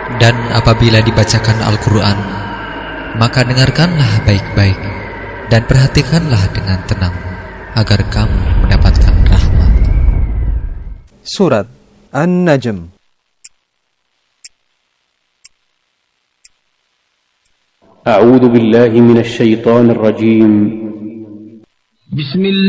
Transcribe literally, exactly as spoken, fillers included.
Dan apabila dibacakan Al-Quran, maka dengarkanlah baik-baik dan perhatikanlah dengan tenang, agar kamu mendapatkan rahmat. Surat An-Najm. A'udzu billahi minasy syaithanir rajim. Bismillah.